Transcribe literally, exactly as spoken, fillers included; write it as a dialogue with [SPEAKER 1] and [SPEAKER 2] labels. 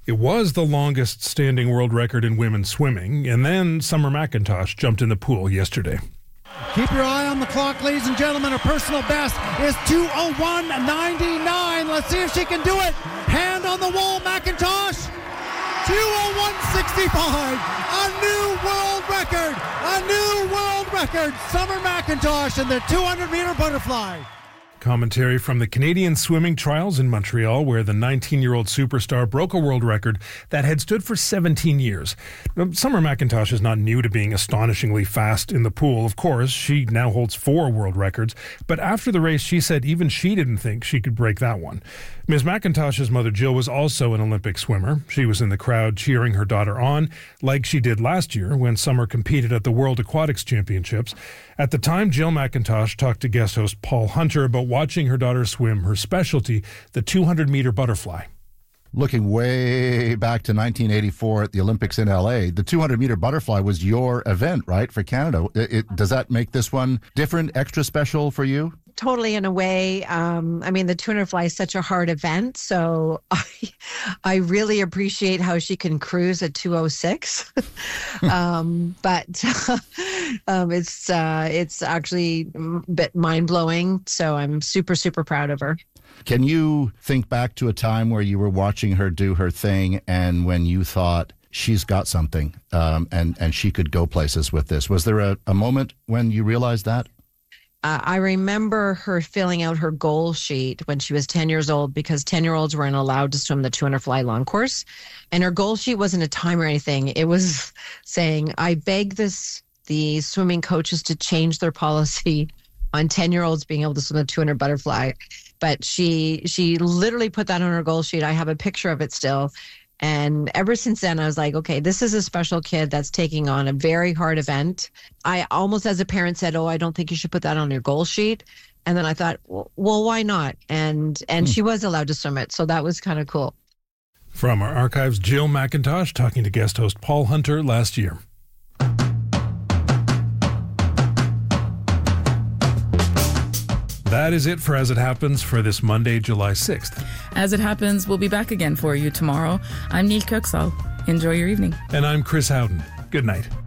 [SPEAKER 1] It was the longest standing world record in women's swimming, and then Summer McIntosh jumped in the pool yesterday.
[SPEAKER 2] Keep your eye on the clock, ladies and gentlemen. Her personal best is two oh one ninety-nine. Let's see if she can do it. Hand on the wall, McIntosh. two oh one sixty-five. A new world record. A new world record. Summer McIntosh in the two hundred meter butterfly.
[SPEAKER 1] Commentary from the Canadian swimming trials in Montreal, where the nineteen-year-old superstar broke a world record that had stood for seventeen years. Summer McIntosh is not new to being astonishingly fast in the pool. Of course, she now holds four world records, but after the race, she said even she didn't think she could break that one. Miz McIntosh's mother, Jill, was also an Olympic swimmer. She was in the crowd cheering her daughter on, like she did last year when Summer competed at the World Aquatics Championships. At the time, Jill McIntosh talked to guest host Paul Hunter about watching her daughter swim her specialty, the two hundred meter butterfly.
[SPEAKER 3] Looking way back to nineteen eighty-four at the Olympics in L A, the two hundred meter butterfly was your event, right, for Canada. It, it, does that make this one different, extra special for you?
[SPEAKER 4] Totally, in a way. Um, I mean, the two hundred fly is such a hard event, so I, I really appreciate how she can cruise at two oh six. um, but um, it's uh, it's actually a bit mind blowing. So I'm super super proud of her.
[SPEAKER 3] Can you think back to a time where you were watching her do her thing, and when you thought, she's got something, um, and and she could go places with this? Was there a, a moment when you realized that?
[SPEAKER 4] Uh, I remember her filling out her goal sheet when she was ten years old, because ten-year-olds weren't allowed to swim the two hundred fly long course. And her goal sheet wasn't a time or anything. It was saying, I beg this the swimming coaches to change their policy on ten-year-olds being able to swim the two hundred butterfly. But she she literally put that on her goal sheet. I have a picture of it still. And ever since then, I was like, okay, this is a special kid that's taking on a very hard event. I almost, as a parent, said, oh, I don't think you should put that on your goal sheet. And then I thought, well, well why not? And and hmm. she was allowed to swim it. So that was kind of cool.
[SPEAKER 1] From our archives, Jill McIntosh talking to guest host Paul Hunter last year. That is it for As It Happens for this Monday, July sixth.
[SPEAKER 5] As It Happens, we'll be back again for you tomorrow. I'm Neil Kirksall. Enjoy your evening.
[SPEAKER 1] And I'm Chris Howden. Good night.